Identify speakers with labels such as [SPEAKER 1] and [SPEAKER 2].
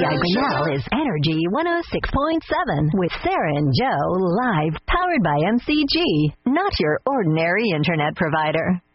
[SPEAKER 1] WIP now is Energy 106.7 with Sarah and Joe live, powered by MCG, not your ordinary internet provider.